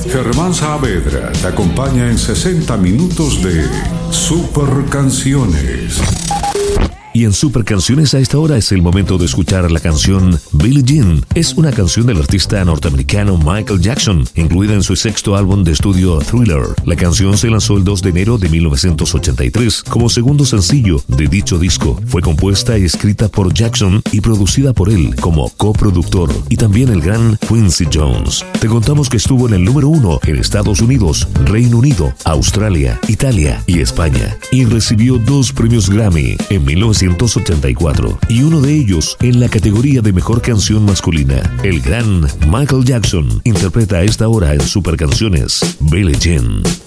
Germán Saavedra te acompaña en 60 minutos de Super Canciones. Y en Super Canciones a esta hora es el momento de escuchar la canción Billie Jean. Es una canción del artista norteamericano Michael Jackson, incluida en su sexto álbum de estudio Thriller. La canción se lanzó el 2 de enero de 1983 como segundo sencillo de dicho disco. Fue compuesta y escrita por Jackson y producida por él como coproductor, y también el gran Quincy Jones. Te contamos que estuvo en el número 1 en Estados Unidos, Reino Unido, Australia, Italia y España, y recibió 2 premios Grammy en 1984 y uno de ellos en la categoría de Mejor Canción Masculina. El gran Michael Jackson interpreta a esta hora en Super Canciones Billie Jean.